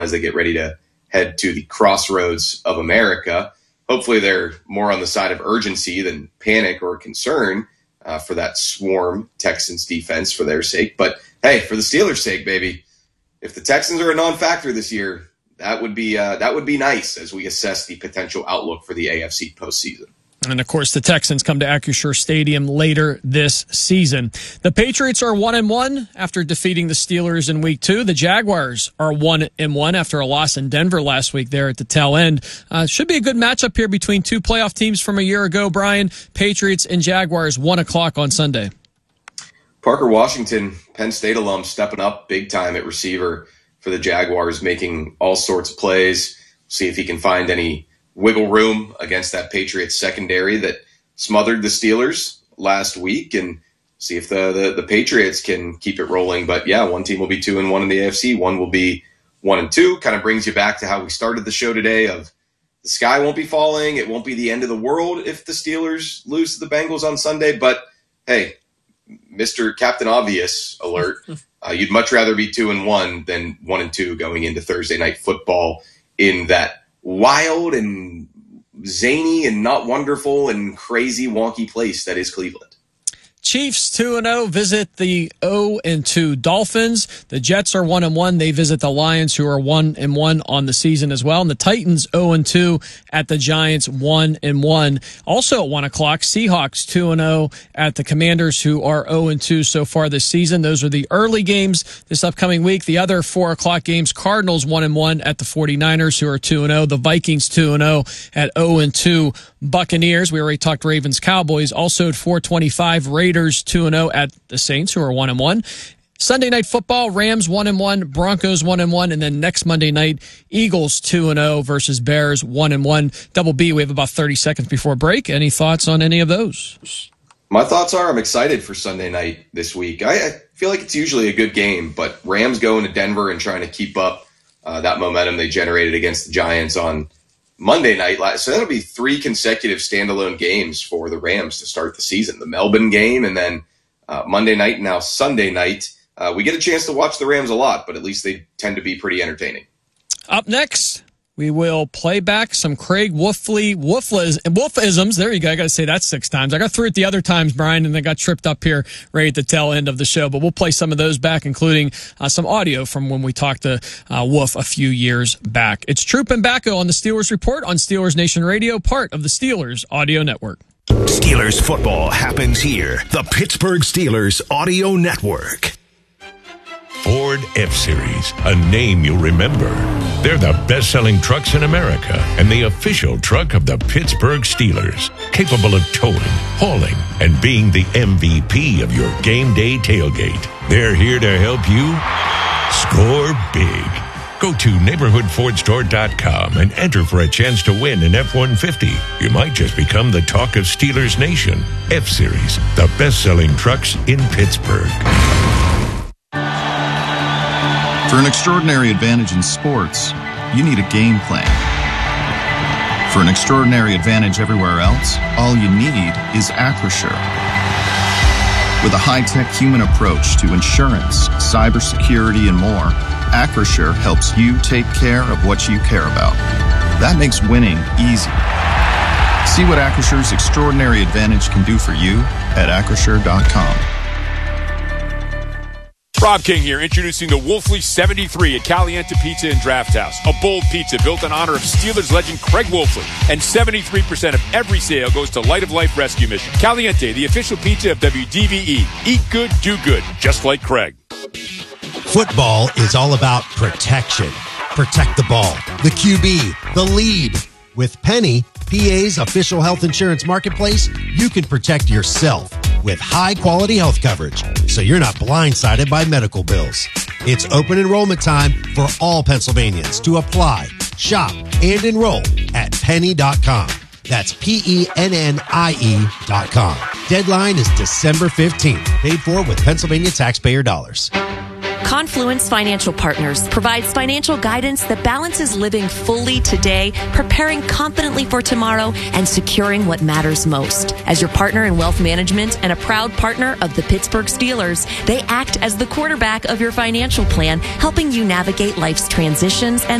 as they get ready to head to the crossroads of America. Hopefully they're more on the side of urgency than panic or concern for that swarm Texans defense for their sake. But hey, for the Steelers' sake, baby, if the Texans are a non-factor this year, that would be nice as we assess the potential outlook for the AFC postseason. And, of course, the Texans come to Acrisure Stadium later this season. The Patriots are 1-1 after defeating the Steelers in Week 2. The Jaguars are 1-1 after a loss in Denver last week there at the tail end. Should be a good matchup here between two playoff teams from a year ago, Brian. Patriots and Jaguars, 1 o'clock on Sunday. Parker Washington, Penn State alum, stepping up big time at receiver for the Jaguars, making all sorts of plays. See if he can find any wiggle room against that Patriots secondary that smothered the Steelers last week, and see if the Patriots can keep it rolling. But yeah, one team will be 2-1 in the AFC, one will be 1-2. Kind of brings you back to how we started the show today of the sky won't be falling. It won't be the end of the world if the Steelers lose to the Bengals on Sunday. But hey, Mr. Captain Obvious alert, you'd much rather be 2-1 than 1-2 going into Thursday Night Football in that wild and zany and not wonderful and crazy wonky place that is Cleveland. Chiefs 2-0 visit the 0-2 Dolphins. The Jets are 1-1. They visit the Lions, who are 1-1 on the season as well. And the Titans 0-2 at the Giants, 1-1. Also at 1 o'clock, Seahawks 2-0 at the Commanders, who are 0-2 so far this season. Those are the early games this upcoming week. The other 4 o'clock games, Cardinals 1-1 at the 49ers, who are 2-0. The Vikings 2-0 at 0-2 Buccaneers. We already talked Ravens Cowboys. Also at 4:25, Raiders 2-0 at the Saints, who are 1-1. Sunday Night Football, Rams 1-1, Broncos 1-1, and then next Monday night, Eagles 2-0 versus Bears 1-1. Double B, we have about 30 seconds before break. Any thoughts on any of those? My thoughts are I'm excited for Sunday night this week. I feel like it's usually a good game, but Rams going to Denver and trying to keep up that momentum they generated against the Giants on Monday night. So that'll be 3 consecutive standalone games for the Rams to start the season. The Melbourne game and then Monday night and now Sunday night. We get a chance to watch the Rams a lot, but at least they tend to be pretty entertaining. Up next, we will play back some Craig Wolfisms. There you go. I got to say that 6 times. I got through it the other times, Brian, and then got tripped up here right at the tail end of the show. But we'll play some of those back, including some audio from when we talked to Wolf a few years back. It's Troop and Bacco on the Steelers Report on Steelers Nation Radio, part of the Steelers Audio Network. Steelers football happens here. The Pittsburgh Steelers Audio Network. Ford F-Series, a name you'll remember. They're the best-selling trucks in America and the official truck of the Pittsburgh Steelers, capable of towing, hauling, and being the MVP of your game day tailgate. They're here to help you score big. Go to neighborhoodfordstore.com and enter for a chance to win an F-150. You might just become the talk of Steelers Nation. F-Series, the best-selling trucks in Pittsburgh. For an extraordinary advantage in sports, you need a game plan. For an extraordinary advantage everywhere else, all you need is Acrisure. With a high-tech human approach to insurance, cybersecurity, and more, Acrisure helps you take care of what you care about. That makes winning easy. See what Acrisure's extraordinary advantage can do for you at Acrisure.com. Rob King here, introducing the Wolfley 73 at Caliente Pizza and Draft House. A bold pizza built in honor of Steelers legend Craig Wolfley. And 73% of every sale goes to Light of Life Rescue Mission. Caliente, the official pizza of WDVE. Eat good, do good, just like Craig. Football is all about protection. Protect the ball, the QB, the lead. With Penny, PA's official health insurance marketplace, you can protect yourself with high-quality health coverage, so you're not blindsided by medical bills. It's open enrollment time for all Pennsylvanians to apply, shop, and enroll at penny.com. That's PENNIE.com. Deadline is December 15th. Paid for with Pennsylvania taxpayer dollars. Confluence Financial Partners provides financial guidance that balances living fully today, preparing confidently for tomorrow, and securing what matters most. As your partner in wealth management and a proud partner of the Pittsburgh Steelers, they act as the quarterback of your financial plan, helping you navigate life's transitions and